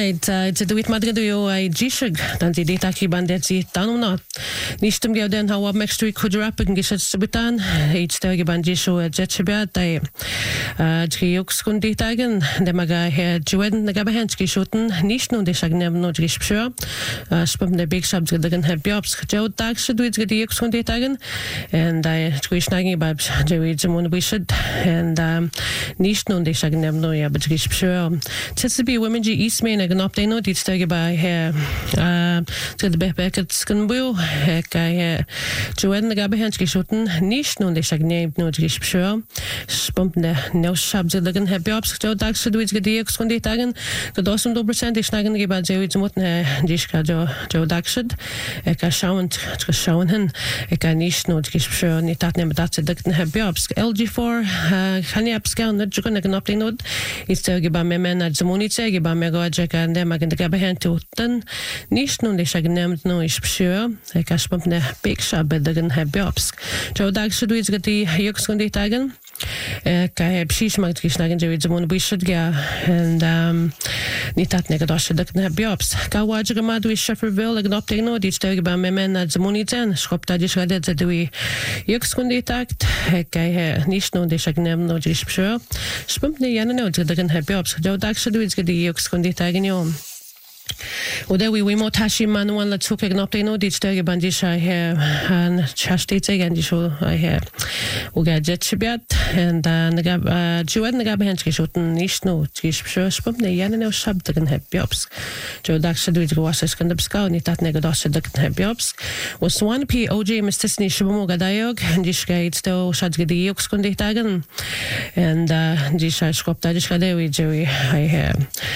Right, duit madrid yo ai jishig dan di data ki bandet zi tanuna. Nishtum geu den hawa mextri kudrap and gishat subitan. Each tag bandisho jetchibia dai jiyux kun ditagen de maga he juwen nagabahenski shuten nicht nun de shagnem no jishpshur. Spum de big shabs gadagan have biobs jo dag should we get the kun ditagen and I twishnagi babs jewi jamun we should and nicht nun de shagnem no ya but jishpshur. Tetsbi women ji Eastman ag an update no dit stage by here to the back at Scanbull I Joanne the Gabahenski shooten nicht nun de shagnem no jishpshur. Spump de no shabs gadagan have biobs jo dag should we get the kun ditagen the dosum do percent is nagen ge ba jewi jamut jishka jo dag should ka schauen hin ka nicht no jishpshur ni tat nem dat de have biobs LG4 kan ya upscale no jugan ag an update no is stage by me men at zamuni stage by me and them again the gabahen to then nicht nun de shagnem no is sure ka spump ne big shop bedagen have biobs jo dag should we get the yux kun ditagen ka heb shish mag geschlagen jewi zamuni we should ga and ni tat ne gadosh de have biobs ka wajer ma do Shefferville ag an update no dit stage by me men at zamuni ten schop da dis gadet de we yux kun ditakt ka nicht nun de shagnem no is sure spump ne yana no de have biobs jo dag should we get the yux kun ditagen yo Oder we mo tashi manual la took an update no dit stage bandisha here and chastate again show I here uga jetchibiat and naga juwen naga behenski shooten nicht no jishpshur spum ne yana no shabdagan have biobs jo dag should we go was kan dabska ni tat nega dos dag have biobs was 1p OJ mistisni shbumo gadayog and jishgait sto shadge di yux kun ditagen and jisha skop da jishgade we jewi I here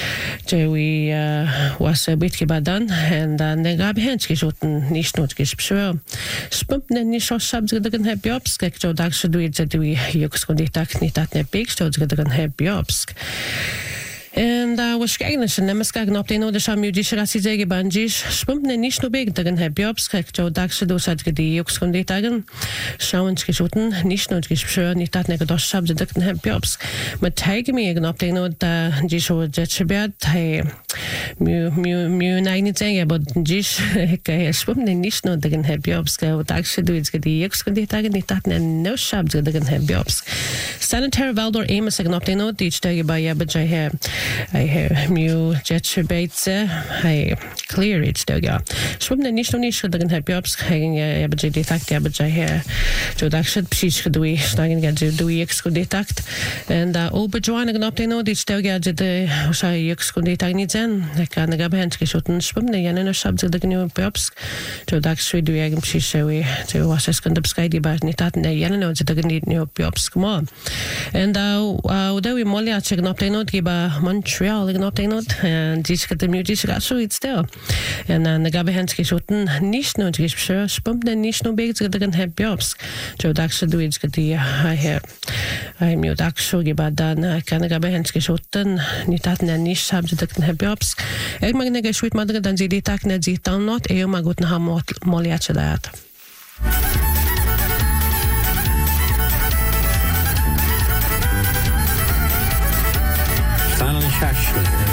jewi was a bit gebadan and the Gabahenski shooten nicht not gishpshur. Spump ne ni sho shabs gadagan have biobs jo dag should we yux kun ditak ni tat ne big sto gadagan have biobs. And was gegangen en nemaskagen op de no de sham judiciary zege banjish spump ne nicht no big dagen have biobs jo dag should do sat gedi yux kun ditagen schauen geschuten nicht no gishpshur ni tat ne gadosh shabs dagen have biobs mit tage mi gen op de no da jisho jetchebert hey mu nine zege but jish ke spump ne nicht no dagen have biobs jo dag should do gedi yux kun ditagen ni tat ne no shabs dagen have biobs Senator Valdor Amos gen op de no dit tage by yabaj here I hear mu jetchebates I clear it still ja swim the nicht dagen have biobs hanging abj detect abj here jo dag should psisch gedui snagen ga do yx kun detect and oberjoin gan update no dit still ja de sai yx kun detect ni zen kan ga behenski shooten swim the ja no shabs dagen new biobs jo dag should do yagem psischewi to was es kan dabskai di bad ni tat ne ja no dagen ni new biobs come on and da we molia check no update no giba Montreal ag an update no and dis got the music so it's still and the Gabahenski shooten nicht no gishpshur spump ne nicht no big dagen have biobs jo dag should do it got the I have I mu dag should giba dan kan Gabahenski shooten ni tat ne nicht shabs dagen have biobs eg mag ne geshwit madre dan zi ditak ne zi tan not e magut na molia chedat Final